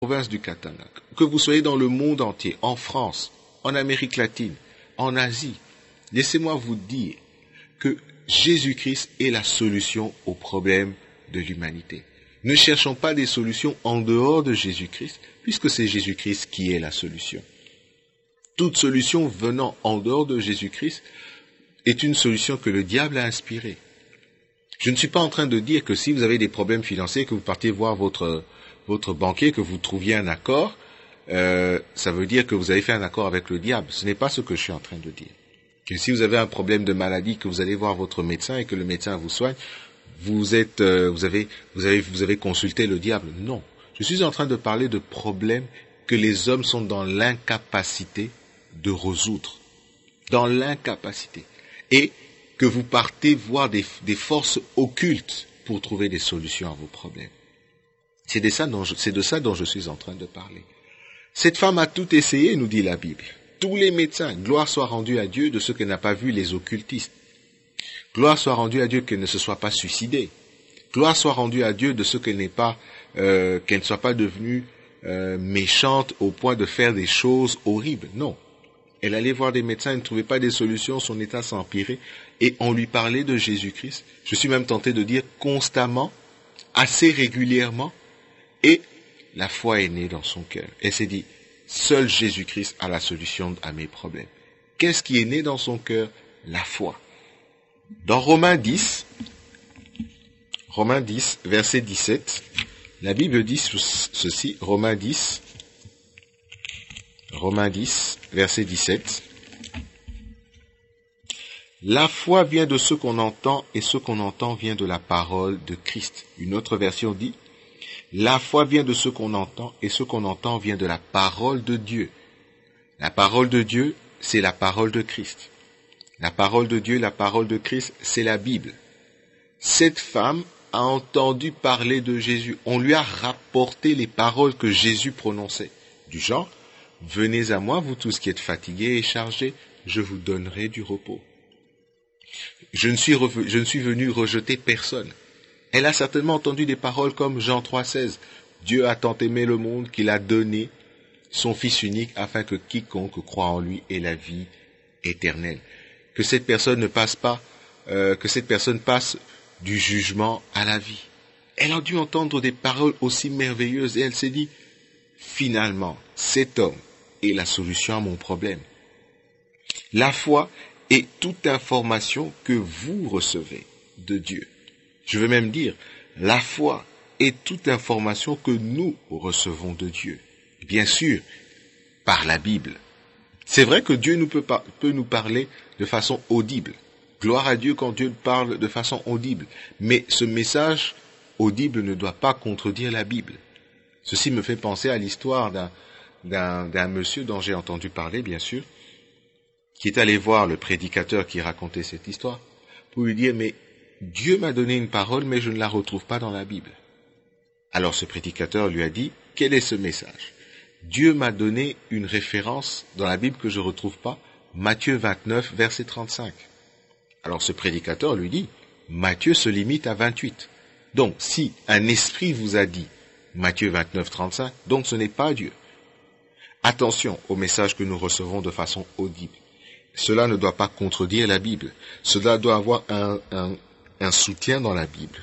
province du Katanga, que vous soyez dans le monde entier, en France, en Amérique latine, en Asie, laissez-moi vous dire que Jésus-Christ est la solution aux problèmes de l'humanité. Ne cherchons pas des solutions en dehors de Jésus-Christ, puisque c'est Jésus-Christ qui est la solution. Toute solution venant en dehors de Jésus-Christ est une solution que le diable a inspirée. Je ne suis pas en train de dire que si vous avez des problèmes financiers, que vous partiez voir votre banquier, que vous trouviez un accord, ça veut dire que vous avez fait un accord avec le diable. Ce n'est pas ce que je suis en train de dire. Que si vous avez un problème de maladie, que vous allez voir votre médecin et que le médecin vous soigne, vous avez consulté le diable. Non. Je suis en train de parler de problèmes que les hommes sont dans l'incapacité de résoudre. Dans l'incapacité. Et que vous partez voir des forces occultes pour trouver des solutions à vos problèmes. C'est de ça dont je suis en train de parler. Cette femme a tout essayé, nous dit la Bible. Tous les médecins, gloire soit rendue à Dieu de ce qu'elle n'a pas vu les occultistes. Gloire soit rendue à Dieu qu'elle ne se soit pas suicidée. Gloire soit rendue à Dieu de ce qu'elle ne soit pas devenue méchante au point de faire des choses horribles. Non. Elle allait voir des médecins, elle ne trouvait pas des solutions, son état s'empirait, et on lui parlait de Jésus-Christ. Je suis même tenté de dire constamment, assez régulièrement, et la foi est née dans son cœur. Elle s'est dit, seul Jésus-Christ a la solution à mes problèmes. Qu'est-ce qui est né dans son cœur? La foi. Dans Romains 10, verset 17, la Bible dit ceci, Romains 10, verset 17. La foi vient de ce qu'on entend et ce qu'on entend vient de la parole de Christ. Une autre version dit, la foi vient de ce qu'on entend et ce qu'on entend vient de la parole de Dieu. La parole de Dieu, c'est la parole de Christ. La parole de Dieu, la parole de Christ, c'est la Bible. Cette femme a entendu parler de Jésus. On lui a rapporté les paroles que Jésus prononçait. Du genre, venez à moi, vous tous qui êtes fatigués et chargés, je vous donnerai du repos. Je ne suis venu rejeter personne. Elle a certainement entendu des paroles comme Jean 3,16. Dieu a tant aimé le monde qu'il a donné son Fils unique afin que quiconque croit en lui ait la vie éternelle. Que cette personne passe du jugement à la vie. Elle a dû entendre des paroles aussi merveilleuses et elle s'est dit, finalement, cet homme est la solution à mon problème. La foi est toute information que vous recevez de Dieu. Je veux même dire, la foi est toute information que nous recevons de Dieu. Bien sûr, par la Bible. C'est vrai que Dieu peut nous parler de façon audible. Gloire à Dieu quand Dieu parle de façon audible. Mais ce message audible ne doit pas contredire la Bible. Ceci me fait penser à l'histoire d'un monsieur dont j'ai entendu parler, bien sûr, qui est allé voir le prédicateur qui racontait cette histoire, pour lui dire, mais Dieu m'a donné une parole, mais je ne la retrouve pas dans la Bible. Alors ce prédicateur lui a dit, quel est ce message? Dieu m'a donné une référence dans la Bible que je ne retrouve pas, Matthieu 29, verset 35. Alors ce prédicateur lui dit, Matthieu se limite à 28. Donc si un esprit vous a dit Matthieu 29, 35, donc ce n'est pas Dieu. Attention au message que nous recevons de façon audible. Cela ne doit pas contredire la Bible. Cela doit avoir un soutien dans la Bible.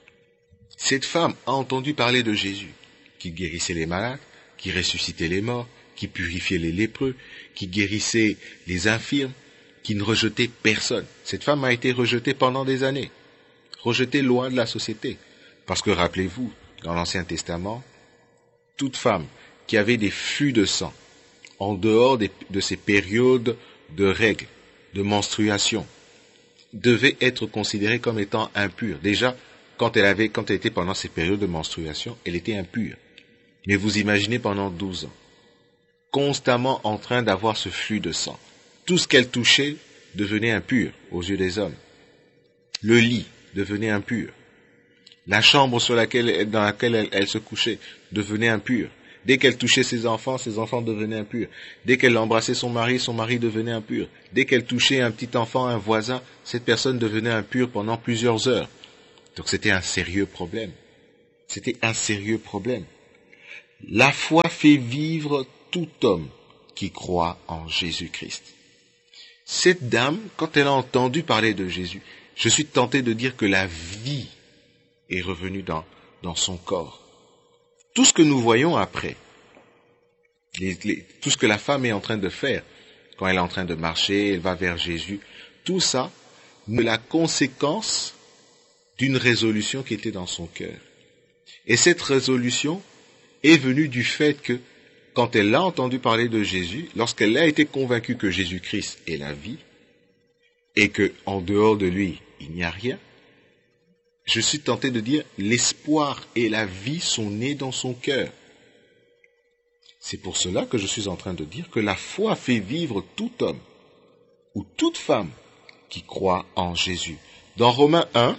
Cette femme a entendu parler de Jésus, qui guérissait les malades, qui ressuscitait les morts, qui purifiait les lépreux, qui guérissait les infirmes, qui ne rejetait personne. Cette femme a été rejetée pendant des années, rejetée loin de la société. Parce que rappelez-vous, dans l'Ancien Testament, toute femme qui avait des flux de sang, en dehors de ces périodes de règles, de menstruation, devait être considérée comme étant impure. Déjà, quand elle était pendant ces périodes de menstruation, elle était impure. Mais vous imaginez pendant 12 ans, constamment en train d'avoir ce flux de sang. Tout ce qu'elle touchait devenait impur aux yeux des hommes. Le lit devenait impur. La chambre dans laquelle elle se couchait devenait impure. Dès qu'elle touchait ses enfants devenaient impurs. Dès qu'elle embrassait son mari devenait impur. Dès qu'elle touchait un petit enfant, un voisin, cette personne devenait impure pendant plusieurs heures. Donc c'était un sérieux problème. C'était un sérieux problème. La foi fait vivre tout homme qui croit en Jésus-Christ. Cette dame, quand elle a entendu parler de Jésus, je suis tenté de dire que la vie est revenue dans son corps. Tout ce que nous voyons après, tout ce que la femme est en train de faire, quand elle est en train de marcher, elle va vers Jésus, tout ça n'est la conséquence d'une résolution qui était dans son cœur. Et cette résolution est venue du fait que, quand elle a entendu parler de Jésus, lorsqu'elle a été convaincue que Jésus-Christ est la vie, et que en dehors de lui, il n'y a rien, je suis tenté de dire, l'espoir et la vie sont nés dans son cœur. C'est pour cela que je suis en train de dire que la foi fait vivre tout homme ou toute femme qui croit en Jésus. Dans Romains 1,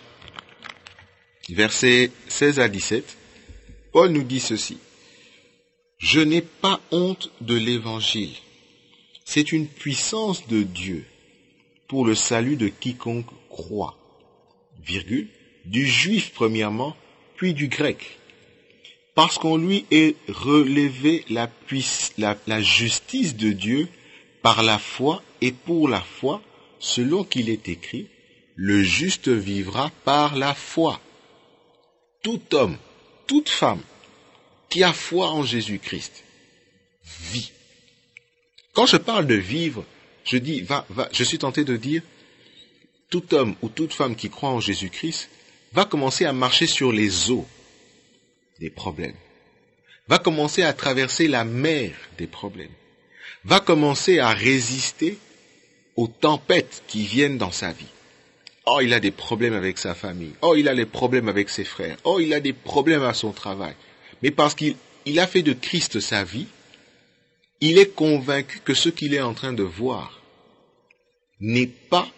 versets 16 à 17, Paul nous dit ceci. « Je n'ai pas honte de l'évangile. C'est une puissance de Dieu pour le salut de quiconque croit. » Virgule, du juif premièrement, puis du grec. Parce qu'en lui est relevée la justice de Dieu par la foi et pour la foi, selon qu'il est écrit, le juste vivra par la foi. Tout homme, toute femme qui a foi en Jésus-Christ vit. Quand je parle de vivre, je dis, je suis tenté de dire, tout homme ou toute femme qui croit en Jésus-Christ va commencer à marcher sur les eaux des problèmes, va commencer à traverser la mer des problèmes, va commencer à résister aux tempêtes qui viennent dans sa vie. Oh, il a des problèmes avec sa famille. Oh, il a des problèmes avec ses frères. Oh, il a des problèmes à son travail. Mais parce qu'il a fait de Christ sa vie, il est convaincu que ce qu'il est en train de voir n'est pas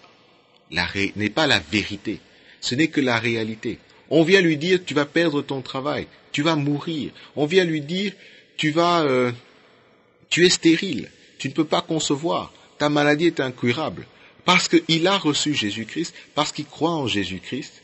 la vérité. Ce n'est que la réalité. On vient lui dire, tu vas perdre ton travail, tu vas mourir. On vient lui dire, tu es stérile, tu ne peux pas concevoir, ta maladie est incurable. Parce qu'il a reçu Jésus-Christ, parce qu'il croit en Jésus-Christ,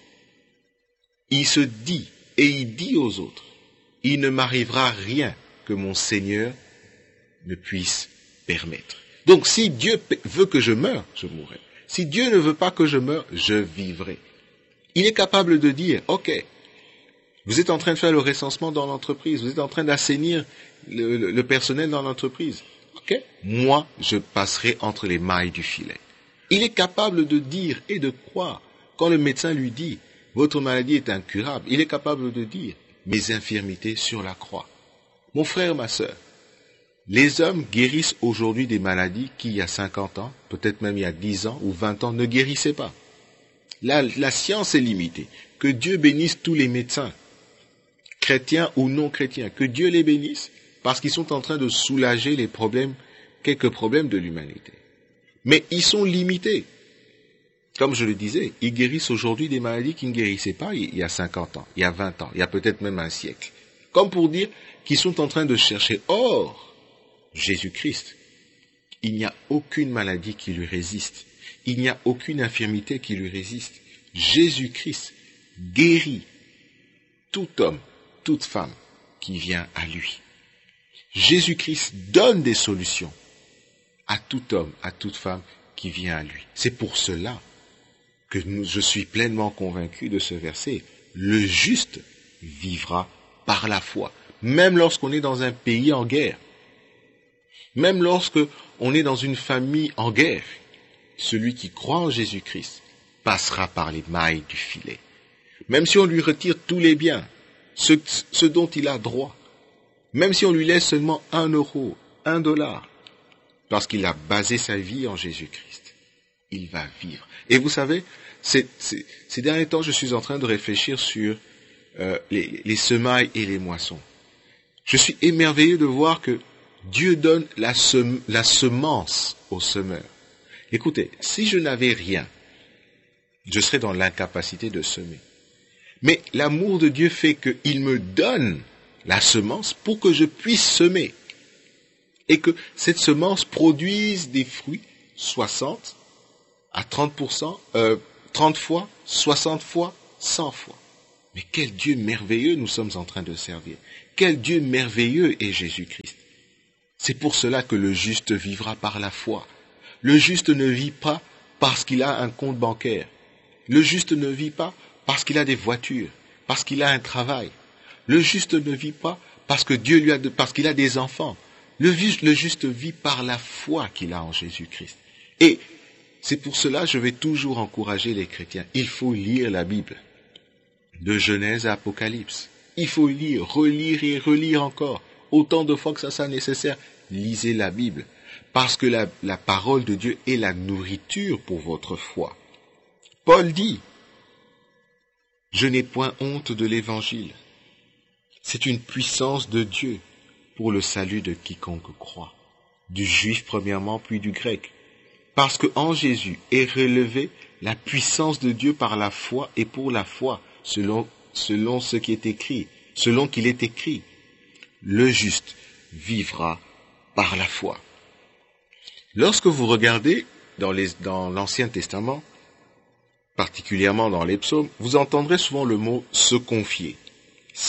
il se dit, et il dit aux autres, il ne m'arrivera rien que mon Seigneur ne puisse permettre. Donc si Dieu veut que je meure, je mourrai. Si Dieu ne veut pas que je meure, je vivrai. Il est capable de dire, ok, vous êtes en train de faire le recensement dans l'entreprise, vous êtes en train d'assainir le personnel dans l'entreprise. Ok, moi, je passerai entre les mailles du filet. Il est capable de dire et de croire. Quand le médecin lui dit, votre maladie est incurable, il est capable de dire, mes infirmités sur la croix. Mon frère, ma sœur, les hommes guérissent aujourd'hui des maladies qui, il y a 50 ans, peut-être même il y a 10 ans ou 20 ans, ne guérissaient pas. La science est limitée. Que Dieu bénisse tous les médecins, chrétiens ou non chrétiens. Que Dieu les bénisse parce qu'ils sont en train de soulager quelques problèmes de l'humanité. Mais ils sont limités. Comme je le disais, ils guérissent aujourd'hui des maladies qui ne guérissaient pas il y a 50 ans, il y a 20 ans, il y a peut-être même un siècle. Comme pour dire qu'ils sont en train de chercher hors Jésus-Christ. Il n'y a aucune maladie qui lui résiste. Il n'y a aucune infirmité qui lui résiste. Jésus-Christ guérit tout homme, toute femme qui vient à lui. Jésus-Christ donne des solutions à tout homme, à toute femme qui vient à lui. C'est pour cela que je suis pleinement convaincu de ce verset. Le juste vivra par la foi. Même lorsqu'on est dans un pays en guerre, même lorsqu'on est dans une famille en guerre, celui qui croit en Jésus-Christ passera par les mailles du filet. Même si on lui retire tous les biens, ce dont il a droit, même si on lui laisse seulement 1 euro, 1 dollar, parce qu'il a basé sa vie en Jésus-Christ, il va vivre. Et vous savez, ces derniers temps, je suis en train de réfléchir sur les semailles et les moissons. Je suis émerveillé de voir que Dieu donne la semence au semeur. Écoutez, si je n'avais rien, je serais dans l'incapacité de semer. Mais l'amour de Dieu fait qu'il me donne la semence pour que je puisse semer. Et que cette semence produise des fruits 60 à 30%, 30 fois, 60 fois, 100 fois. Mais quel Dieu merveilleux nous sommes en train de servir. Quel Dieu merveilleux est Jésus-Christ. C'est pour cela que le juste vivra par la foi. Le juste ne vit pas parce qu'il a un compte bancaire. Le juste ne vit pas parce qu'il a des voitures, parce qu'il a un travail. Le juste ne vit pas parce que parce qu'il a des enfants. Le juste vit par la foi qu'il a en Jésus-Christ. Et c'est pour cela que je vais toujours encourager les chrétiens. Il faut lire la Bible, de Genèse à Apocalypse. Il faut lire, relire et relire encore. Autant de fois que ça soit nécessaire, lisez la Bible. Parce que la parole de Dieu est la nourriture pour votre foi. Paul dit, « Je n'ai point honte de l'Évangile. C'est une puissance de Dieu pour le salut de quiconque croit. Du juif premièrement, puis du grec. Parce qu'en Jésus est relevée la puissance de Dieu par la foi et pour la foi, selon ce qui est écrit, selon qu'il est écrit. Le juste vivra par la foi. » Lorsque vous regardez dans l'Ancien Testament, particulièrement dans les psaumes, vous entendrez souvent le mot « se confier »,« s'appuyer ».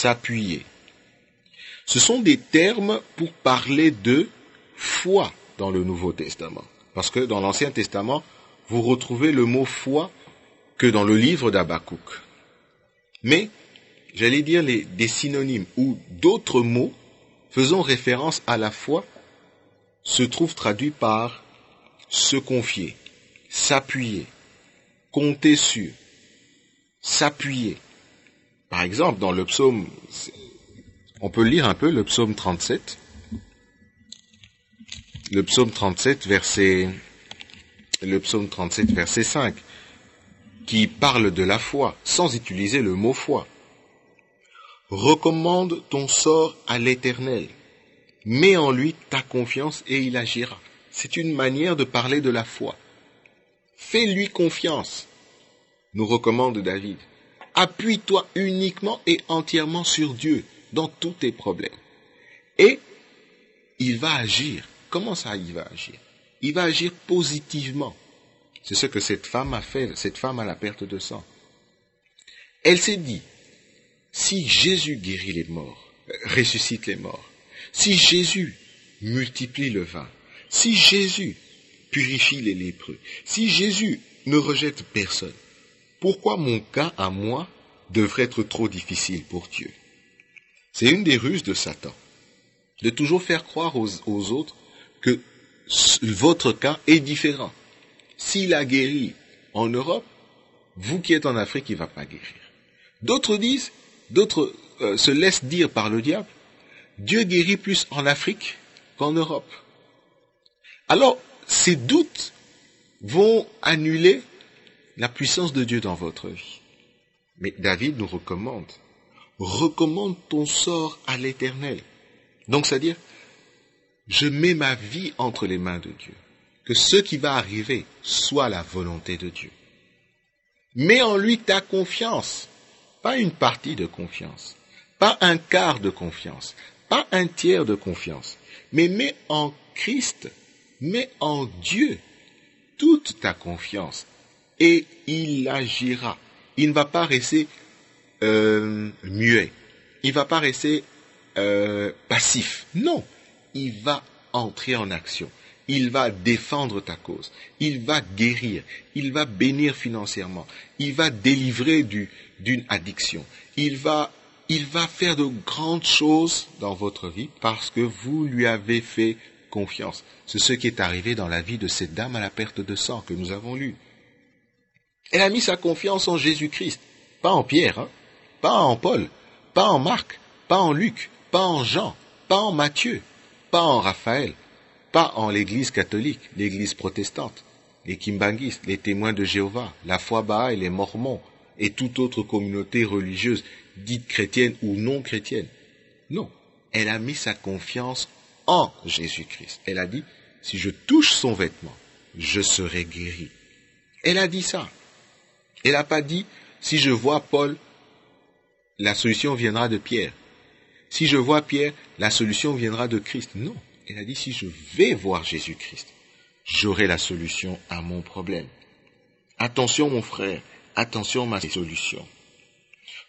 Ce sont des termes pour parler de foi dans le Nouveau Testament. Parce que dans l'Ancien Testament, vous retrouvez le mot foi que dans le livre d'Habakkuk. Mais, j'allais dire des synonymes ou d'autres mots faisant référence à la foi se trouvent traduits par se confier, s'appuyer, compter sur, s'appuyer. Par exemple, dans le psaume, on peut lire un peu le psaume 37. Le psaume 37, verset 5, qui parle de la foi, sans utiliser le mot foi. Recommande ton sort à l'Éternel. Mets en lui ta confiance et il agira. C'est une manière de parler de la foi. Fais-lui confiance, nous recommande David. Appuie-toi uniquement et entièrement sur Dieu dans tous tes problèmes. Et il va agir. Comment ça, il va agir? Il va agir positivement. C'est ce que cette femme a fait, cette femme à la perte de sang. Elle s'est dit, si Jésus guérit les morts, ressuscite les morts, si Jésus multiplie le vin, si Jésus purifie les lépreux, si Jésus ne rejette personne, pourquoi mon cas à moi devrait être trop difficile pour Dieu? C'est une des ruses de Satan, de toujours faire croire aux autres que votre cas est différent. S'il a guéri en Europe, vous qui êtes en Afrique, il ne va pas guérir. D'autres se laissent dire par le diable, Dieu guérit plus en Afrique qu'en Europe. Alors, ces doutes vont annuler la puissance de Dieu dans votre vie. Mais David nous recommande ton sort à l'Éternel. Donc, c'est-à-dire, je mets ma vie entre les mains de Dieu. Que ce qui va arriver soit la volonté de Dieu. Mets en lui ta confiance, pas une partie de confiance, pas un quart de confiance, pas un tiers de confiance, mais mets en Christ, mets en Dieu toute ta confiance et il agira. Il ne va pas rester muet, il ne va pas rester passif. Non, il va entrer en action. Il va défendre ta cause. Il va guérir. Il va bénir financièrement. Il va délivrer d'une addiction. Il va faire de grandes choses dans votre vie parce que vous lui avez fait confiance. C'est ce qui est arrivé dans la vie de cette dame à la perte de sang que nous avons lu. Elle a mis sa confiance en Jésus-Christ. Pas en Pierre, pas en Paul, pas en Marc, pas en Luc, pas en Jean, pas en Matthieu, pas en Raphaël. Pas en l'église catholique, l'église protestante, les kimbanguistes, les témoins de Jéhovah, la foi Baha'i, les mormons et toute autre communauté religieuse, dite chrétienne ou non chrétienne. Non, elle a mis sa confiance en Jésus-Christ. Elle a dit, si je touche son vêtement, je serai guéri. Elle a dit ça. Elle n'a pas dit, si je vois Paul, la solution viendra de Pierre. Si je vois Pierre, la solution viendra de Christ. Non. Elle a dit, si je vais voir Jésus-Christ, j'aurai la solution à mon problème. Attention mon frère, attention ma solution.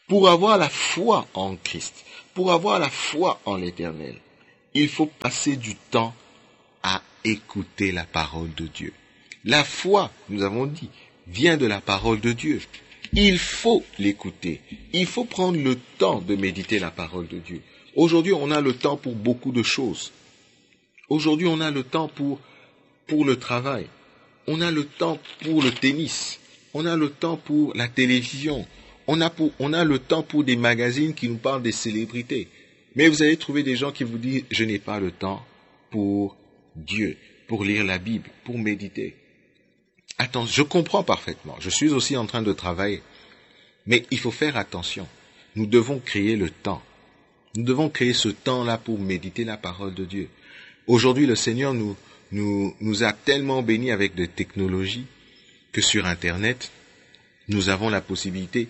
Pour avoir la foi en Christ, pour avoir la foi en l'Éternel, il faut passer du temps à écouter la parole de Dieu. La foi, nous avons dit, vient de la parole de Dieu. Il faut l'écouter. Il faut prendre le temps de méditer la parole de Dieu. Aujourd'hui, on a le temps pour beaucoup de choses. Aujourd'hui, on a le temps pour le travail. On a le temps pour le tennis. On a le temps pour la télévision. On a le temps pour des magazines qui nous parlent des célébrités. Mais vous allez trouver des gens qui vous disent, je n'ai pas le temps pour Dieu, pour lire la Bible, pour méditer. Attends, je comprends parfaitement. Je suis aussi en train de travailler. Mais il faut faire attention. Nous devons créer le temps. Nous devons créer ce temps-là pour méditer la parole de Dieu. Aujourd'hui, le Seigneur nous a tellement bénis avec des technologies que sur Internet, nous avons la possibilité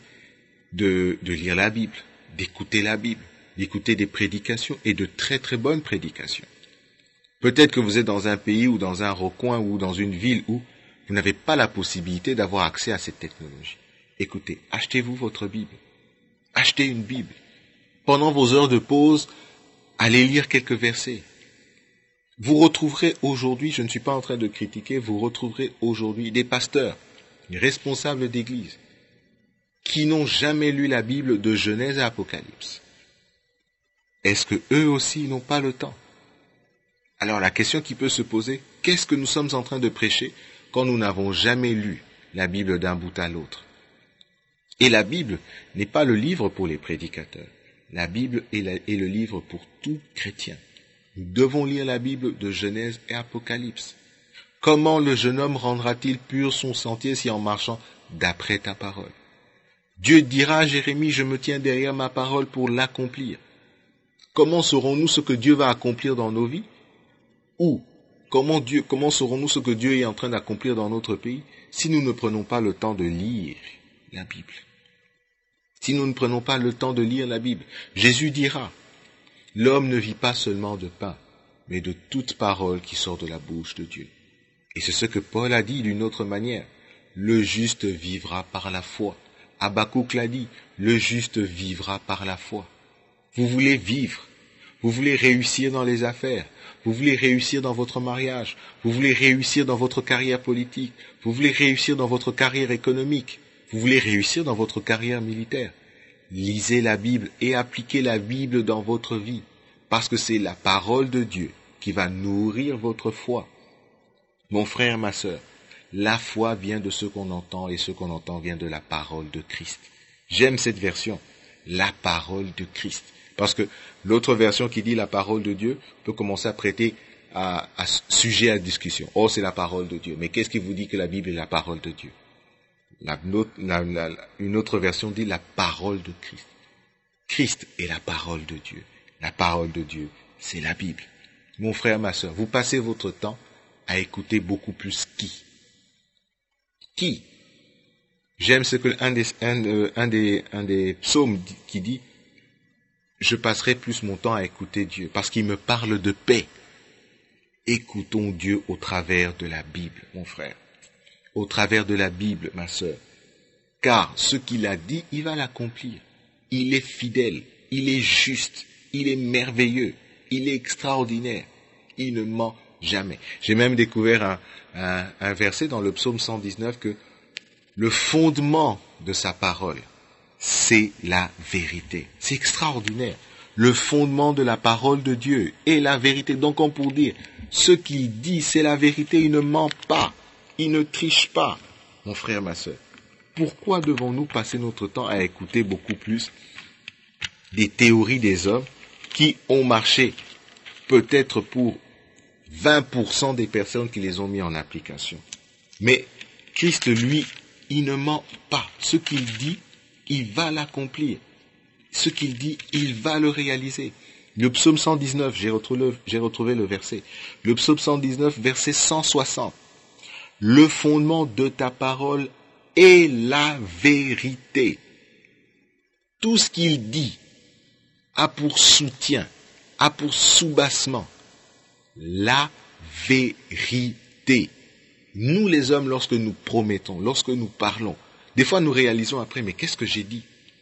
de lire la Bible, d'écouter la Bible, d'écouter des prédications et de très très bonnes prédications. Peut-être que vous êtes dans un pays ou dans un recoin ou dans une ville où vous n'avez pas la possibilité d'avoir accès à cette technologie. Écoutez, achetez-vous votre Bible. Achetez une Bible. Pendant vos heures de pause, allez lire quelques versets. Vous retrouverez aujourd'hui, je ne suis pas en train de critiquer, vous retrouverez aujourd'hui des pasteurs, des responsables d'église, qui n'ont jamais lu la Bible de Genèse à Apocalypse. Est-ce que eux aussi n'ont pas le temps? Alors la question qui peut se poser, qu'est-ce que nous sommes en train de prêcher quand nous n'avons jamais lu la Bible d'un bout à l'autre? Et la Bible n'est pas le livre pour les prédicateurs. La Bible est le livre pour tout chrétien. Nous devons lire la Bible de Genèse et Apocalypse. Comment le jeune homme rendra-t-il pur son sentier si en marchant d'après ta parole? Dieu dira à Jérémie, je me tiens derrière ma parole pour l'accomplir. Comment saurons-nous ce que Dieu va accomplir dans nos vies? Ou comment saurons-nous ce que Dieu est en train d'accomplir dans notre pays si nous ne prenons pas le temps de lire la Bible? Si nous ne prenons pas le temps de lire la Bible, Jésus dira, l'homme ne vit pas seulement de pain, mais de toute parole qui sort de la bouche de Dieu. Et c'est ce que Paul a dit d'une autre manière. Le juste vivra par la foi. Habakkuk l'a dit, le juste vivra par la foi. Vous voulez vivre, vous voulez réussir dans les affaires, vous voulez réussir dans votre mariage, vous voulez réussir dans votre carrière politique, vous voulez réussir dans votre carrière économique, vous voulez réussir dans votre carrière militaire. Lisez la Bible et appliquez la Bible dans votre vie, parce que c'est la parole de Dieu qui va nourrir votre foi. Mon frère, ma sœur, la foi vient de ce qu'on entend et ce qu'on entend vient de la parole de Christ. J'aime cette version, la parole de Christ. Parce que l'autre version qui dit la parole de Dieu peut commencer à prêter à sujet à discussion. Oh, c'est la parole de Dieu. Mais qu'est-ce qui vous dit que la Bible est la parole de Dieu? Une autre version dit la parole de Christ. Christ est la parole de Dieu. La parole de Dieu, c'est la Bible. Mon frère, ma sœur, vous passez votre temps à écouter beaucoup plus qui? Qui? J'aime ce que un des psaumes qui dit, je passerai plus mon temps à écouter Dieu, parce qu'il me parle de paix. Écoutons Dieu au travers de la Bible, mon frère. Au travers de la Bible, ma sœur. Car ce qu'il a dit, il va l'accomplir. Il est fidèle, il est juste, il est merveilleux, il est extraordinaire. Il ne ment jamais. J'ai même découvert un verset dans le psaume 119 que le fondement de sa parole, c'est la vérité. C'est extraordinaire. Le fondement de la parole de Dieu est la vérité. Donc, on peut dire, ce qu'il dit, c'est la vérité. Il ne ment pas. Il ne triche pas. Mon frère, ma sœur, pourquoi devons-nous passer notre temps à écouter beaucoup plus des théories des hommes qui ont marché peut-être pour 20% des personnes qui les ont mis en application? Mais Christ, lui, il ne ment pas. Ce qu'il dit, il va l'accomplir. Ce qu'il dit, il va le réaliser. Le psaume 119, j'ai retrouvé le verset. Le psaume 119, verset 160. Le fondement de ta parole est la vérité. Tout ce qu'il dit a pour soutien, a pour soubassement la vérité. Nous les hommes, lorsque nous promettons, lorsque nous parlons, des fois nous réalisons après, mais qu'est-ce que j'ai dit?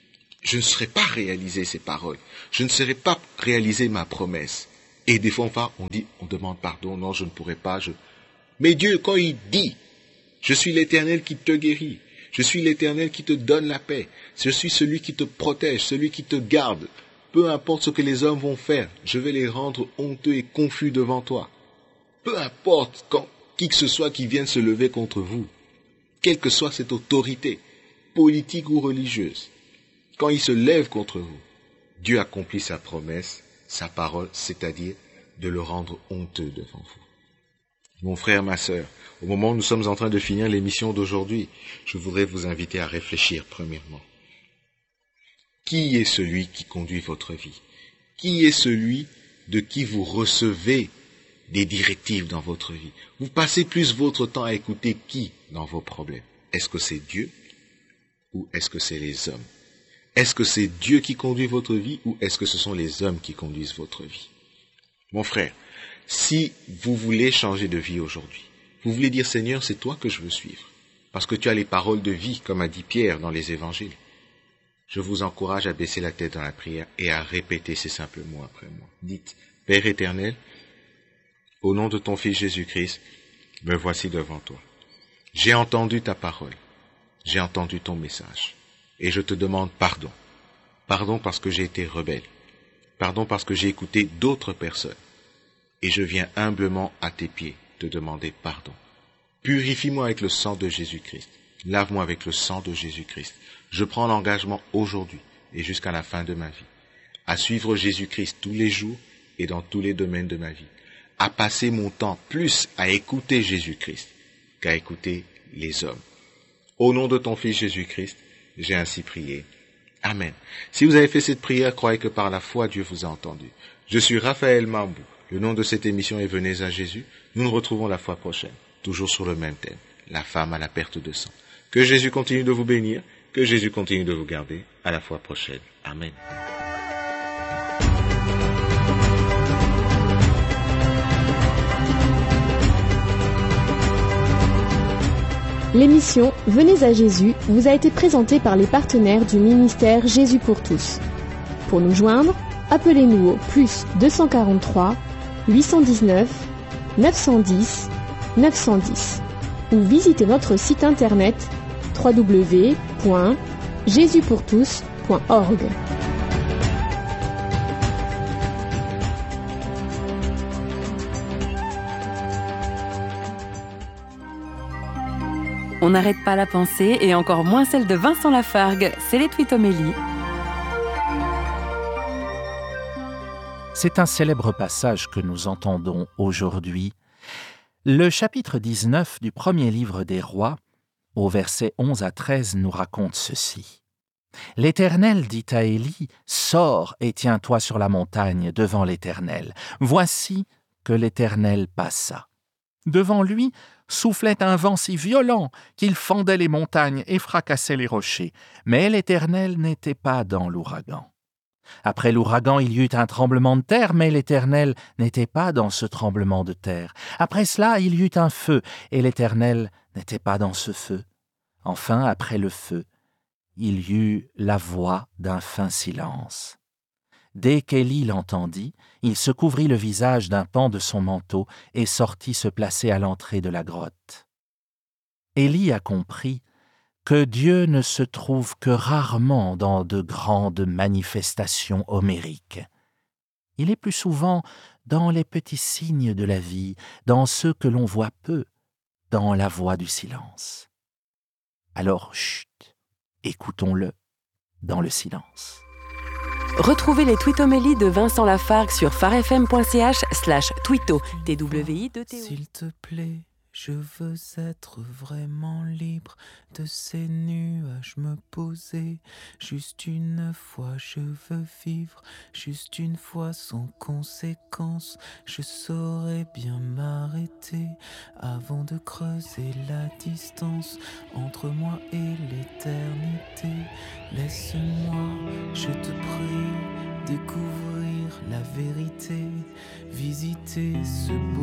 je ne serai pas réalisé ces paroles. Je ne serai pas réalisé ma promesse. Et des fois, on demande pardon. Non, je ne pourrai pas. Mais Dieu, quand il dit, je suis l'Éternel qui te guérit, je suis l'Éternel qui te donne la paix, je suis celui qui te protège, celui qui te garde, peu importe ce que les hommes vont faire, je vais les rendre honteux et confus devant toi. Peu importe qui que ce soit qui vienne se lever contre vous, quelle que soit cette autorité, politique ou religieuse, quand il se lève contre vous, Dieu accomplit sa promesse, sa parole, c'est-à-dire de le rendre honteux devant vous. Mon frère, ma sœur, au moment où nous sommes en train de finir l'émission d'aujourd'hui, je voudrais vous inviter à réfléchir premièrement. Qui est celui qui conduit votre vie? Qui est celui de qui vous recevez des directives dans votre vie? Vous passez plus votre temps à écouter qui dans vos problèmes? Est-ce que c'est Dieu ou est-ce que c'est les hommes? Est-ce que c'est Dieu qui conduit votre vie ou est-ce que ce sont les hommes qui conduisent votre vie? Mon frère, si vous voulez changer de vie aujourd'hui, vous voulez dire Seigneur, c'est toi que je veux suivre, parce que tu as les paroles de vie, comme a dit Pierre dans les évangiles. Je vous encourage à baisser la tête dans la prière et à répéter ces simples mots après moi. Dites, Père éternel, au nom de ton Fils Jésus-Christ, me voici devant toi. J'ai entendu ta parole, j'ai entendu ton message, et je te demande pardon. Pardon parce que j'ai été rebelle. Pardon parce que j'ai écouté d'autres personnes. Et je viens humblement à tes pieds te demander pardon. Purifie-moi avec le sang de Jésus-Christ. Lave-moi avec le sang de Jésus-Christ. Je prends l'engagement aujourd'hui et jusqu'à la fin de ma vie à suivre Jésus-Christ tous les jours et dans tous les domaines de ma vie, à passer mon temps plus à écouter Jésus-Christ qu'à écouter les hommes. Au nom de ton Fils Jésus-Christ, j'ai ainsi prié. Amen. Si vous avez fait cette prière, croyez que par la foi, Dieu vous a entendu. Je suis Raphaël Mambou. Le nom de cette émission est Venez à Jésus. Nous nous retrouvons la fois prochaine, toujours sur le même thème, la femme à la perte de sang. Que Jésus continue de vous bénir, que Jésus continue de vous garder. À la fois prochaine. Amen. L'émission Venez à Jésus vous a été présentée par les partenaires du ministère Jésus pour tous. Pour nous joindre, appelez-nous au +243 819 910 910 ou visitez notre site internet www.jesuspourtous.org. On n'arrête pas la pensée et encore moins celle de Vincent Lafargue, c'est les Twitomélie. C'est un célèbre passage que nous entendons aujourd'hui. Le chapitre 19 du premier livre des Rois, au verset 11 à 13, nous raconte ceci. « L'Éternel dit à Élie, « Sors et tiens-toi sur la montagne devant l'Éternel. Voici que l'Éternel passa. Devant lui soufflait un vent si violent qu'il fendait les montagnes et fracassait les rochers. Mais l'Éternel n'était pas dans l'ouragan. Après l'ouragan, il y eut un tremblement de terre, mais l'Éternel n'était pas dans ce tremblement de terre. Après cela, il y eut un feu, et l'Éternel n'était pas dans ce feu. Enfin, après le feu, il y eut la voix d'un fin silence. Dès qu'Élie l'entendit, il se couvrit le visage d'un pan de son manteau et sortit se placer à l'entrée de la grotte. Élie a compris que Dieu ne se trouve que rarement dans de grandes manifestations homériques. Il est plus souvent dans les petits signes de la vie, dans ceux que l'on voit peu, dans la voix du silence. Alors, chut, écoutons-le dans le silence. Retrouvez les Twitomélie de Vincent Lafargue sur farfm.ch/twito, TWI2TO. S'il te plaît, je veux être vraiment libre de ces nuages me poser. Juste une fois, je veux vivre, juste une fois sans conséquence. Je saurais bien m'arrêter avant de creuser la distance entre moi et l'éternité. Laisse-moi, je te prie, découvrir la vérité, visiter ce beau